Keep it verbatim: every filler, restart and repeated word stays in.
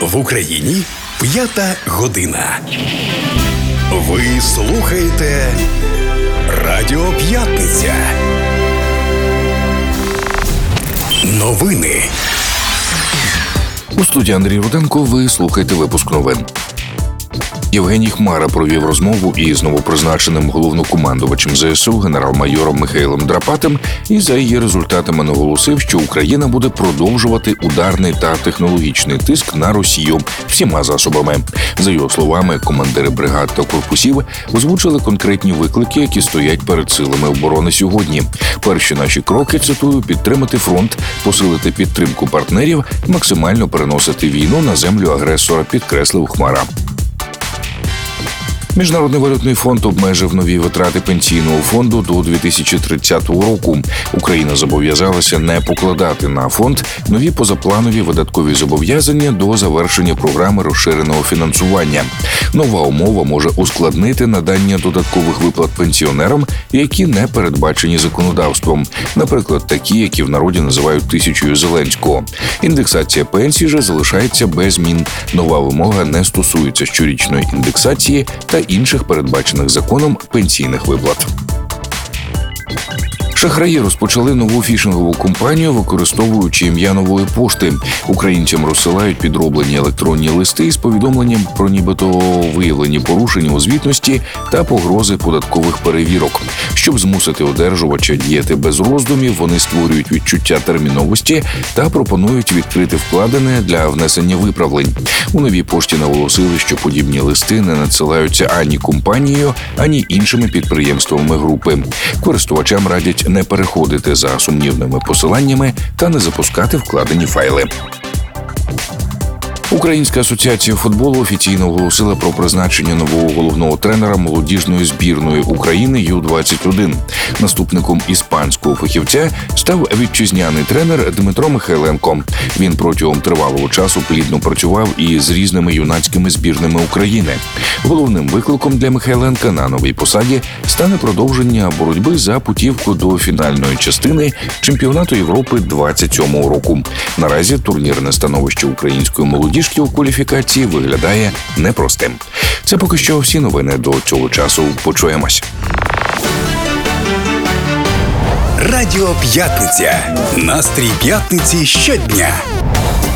В Україні п'ята година. Ви слухаєте Радіо П'ятниця. Новини. У студії Андрій Руденко. Ви слухаєте випуск новин. Євгеній Хмара провів розмову із новопризначеним головнокомандувачем ЗСУ генерал-майором Михайлом Драпатим і за її результатами наголосив, що Україна буде продовжувати ударний та технологічний тиск на Росію всіма засобами. За його словами, командири бригад та корпусів озвучили конкретні виклики, які стоять перед силами оборони сьогодні. Перші наші кроки, цитую, підтримати фронт, посилити підтримку партнерів, максимально переносити війну на землю агресора, підкреслив Хмара. Міжнародний валютний фонд обмежив нові витрати пенсійного фонду до дві тисячі тридцятого року. Україна зобов'язалася не покладати на фонд нові позапланові видаткові зобов'язання до завершення програми розширеного фінансування. Нова умова може ускладнити надання додаткових виплат пенсіонерам, які не передбачені законодавством. Наприклад, такі, які в народі називають тисячою Зеленського. Індексація пенсій же залишається без змін. Нова вимога не стосується щорічної індексації та інших передбачених законом пенсійних виплат. Шахраї розпочали нову фішингову кампанію, використовуючи ім'я нової пошти. Українцям розсилають підроблені електронні листи із повідомленням про нібито виявлені порушення у звітності та погрози податкових перевірок. Щоб змусити одержувача діяти без роздумів, вони створюють відчуття терміновості та пропонують відкрити вкладене для внесення виправлень. У новій пошті наголосили, що подібні листи не надсилаються ані компанією, ані іншими підприємствами групи. Користувачам радять не переходити за сумнівними посиланнями та не запускати вкладені файли. Українська асоціація футболу офіційно оголосила про призначення нового головного тренера молодіжної збірної України ю двадцять один. Наступником іспанського фахівця став вітчизняний тренер Дмитро Михайленко. Він протягом тривалого часу плідно працював і з різними юнацькими збірними України. Головним викликом для Михайленка на новій посаді стане продовження боротьби за путівку до фінальної частини чемпіонату Європи двадцять сьомого року. Наразі турнірне становище української молодіжки у кваліфікації виглядає непростим. Це поки що всі новини до цього часу. Почуємось. Радіо П'ятниця. Настрій п'ятниці щодня.